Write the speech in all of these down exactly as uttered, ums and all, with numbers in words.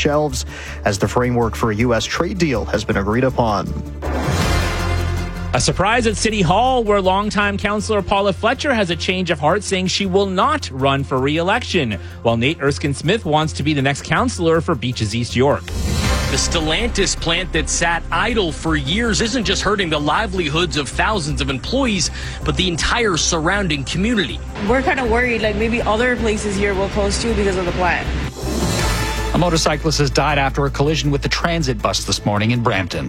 shelves as the framework for a U S trade deal has been agreed upon. A surprise at City Hall, where longtime councillor Paula Fletcher has a change of heart, saying she will not run for re-election, while Nate Erskine-Smith wants to be the next councillor for Beaches East York. The Stellantis plant that sat idle for years isn't just hurting the livelihoods of thousands of employees, but the entire surrounding community. We're kind of worried, like maybe other places here will close too because of the plant. A motorcyclist has died after a collision with the transit bus this morning in Brampton.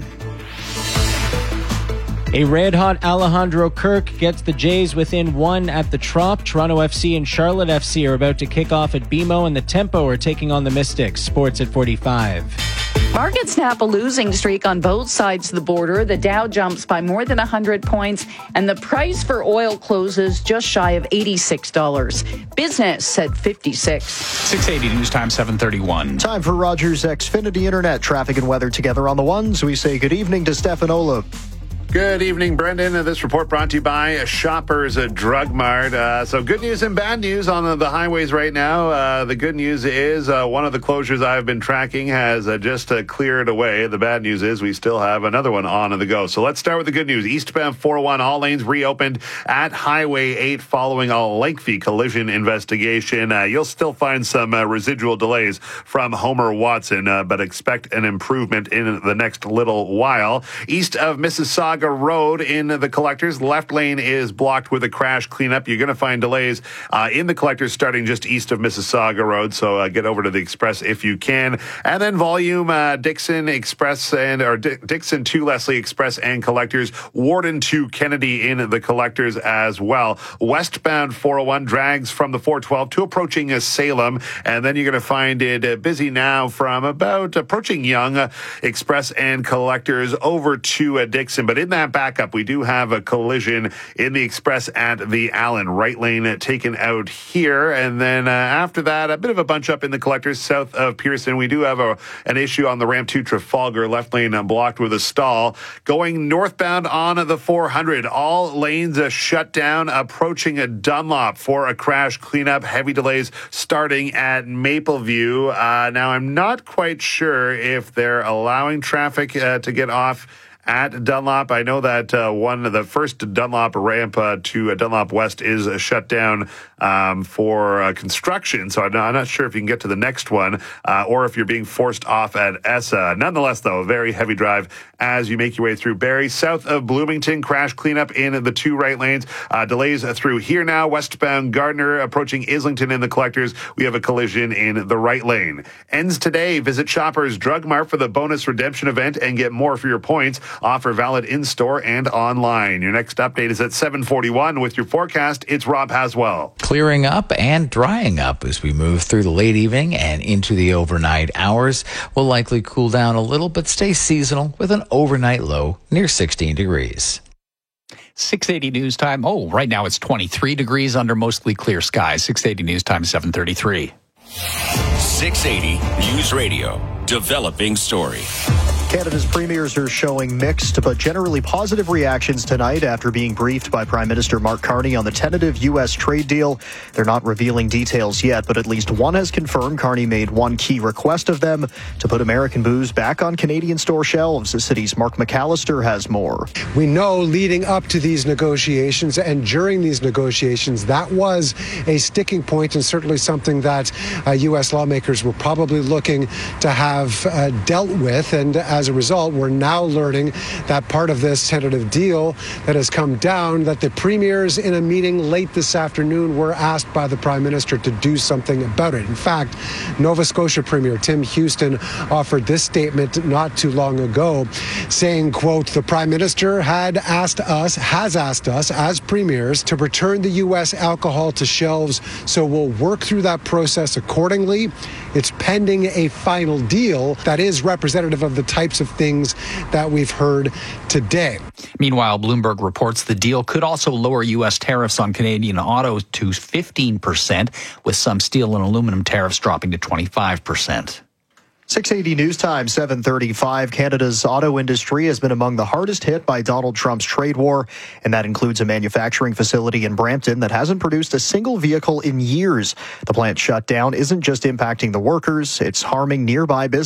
A red-hot Alejandro Kirk gets the Jays within one at the Trop. Toronto F C and Charlotte F C are about to kick off at B M O, and the Tempo are taking on the Mystics. Sports at forty-five. Markets snap a losing streak on both sides of the border. The Dow jumps by more than one hundred points, and the price for oil closes just shy of eighty-six dollars. Business at fifty-six. six eighty News Time, seven thirty-one. Time for Rogers Xfinity Internet traffic and weather together on the ones. We say good evening to Stefan Ola. Good evening, Brendan. This report brought to you by Shoppers Drug Mart. Uh, so good news and bad news on the, the highways right now. Uh, the good news is uh, one of the closures I've been tracking has uh, just uh, cleared away. The bad news is we still have another one on the go. So let's start with the good news. Eastbound four oh one, all lanes reopened at Highway eight following a lengthy collision investigation. Uh, you'll still find some uh, residual delays from Homer Watson, uh, but expect an improvement in the next little while. East of Mississauga Road in the collectors, left lane is blocked with a crash cleanup. You're going to find delays uh, in the collectors starting just east of Mississauga Road, so uh, get over to the Express if you can. And then volume, uh, Dixon Express and or D- Dixon to Leslie Express and collectors, Warden to Kennedy in the collectors as well. Westbound four oh one drags from the four twelve to approaching uh, Salem, and then you're going to find it uh, busy now from about approaching Young uh, Express and collectors over to uh, Dixon. But in that backup, we do have a collision in the Express at the Allen. Right lane taken out here. And then uh, after that, a bit of a bunch up in the collectors south of Pearson. We do have a, an issue on the ramp to Trafalgar. Left lane uh, blocked with a stall. Going northbound on the four hundred. All lanes uh, shut down, approaching a Dunlop for a crash cleanup. Heavy delays starting at Mapleview. Uh, now, I'm not quite sure if they're allowing traffic uh, to get off at Dunlop. I know that uh, one of the first Dunlop ramp uh, to uh, Dunlop West is uh, shut down um, for uh, construction, so I'm not, I'm not sure if you can get to the next one uh, or if you're being forced off at Essa. Nonetheless, though, a very heavy drive as you make your way through Barrie. South of Bloomington, crash cleanup in the two right lanes. Uh, delays through here now. Westbound Gardner approaching Islington in the collectors. We have a collision in the right lane. Ends today. Visit Shoppers Drug Mart for the bonus redemption event and get more for your points. Offer valid in-store and online. Your next update is at seven forty-one. With your forecast, it's Rob Haswell. Clearing up and drying up as we move through the late evening and into the overnight hours. Will likely cool down a little, but stay seasonal with an overnight low near sixteen degrees. six eighty News Time. Oh, right now it's twenty-three degrees under mostly clear skies. six eighty News Time, seven thirty-three. six eighty News Radio. Developing story. Canada's premiers are showing mixed but generally positive reactions tonight after being briefed by Prime Minister Mark Carney on the tentative U S trade deal. They're not revealing details yet, but at least one has confirmed Carney made one key request of them: to put American booze back on Canadian store shelves. The city's Mark McAllister has more. We know leading up to these negotiations and during these negotiations, that was a sticking point and certainly something that uh, U S lawmakers were probably looking to have uh, dealt with. And as a result, we're now learning that part of this tentative deal that has come down, that the premiers in a meeting late this afternoon were asked by the Prime Minister to do something about it. In fact, Nova Scotia Premier Tim Houston offered this statement not too long ago, saying, quote, "The Prime Minister had asked us, has asked us as premiers to return the U S alcohol to shelves, so we'll work through that process accordingly. It's pending a final deal that is representative of the types of things that we've heard today." Meanwhile, Bloomberg reports the deal could also lower U S tariffs on Canadian autos to fifteen percent, with some steel and aluminum tariffs dropping to twenty-five percent. six eighty News Time, seven thirty-five. Canada's auto industry has been among the hardest hit by Donald Trump's trade war, and that includes a manufacturing facility in Brampton that hasn't produced a single vehicle in years. The plant shutdown isn't just impacting the workers, it's harming nearby businesses.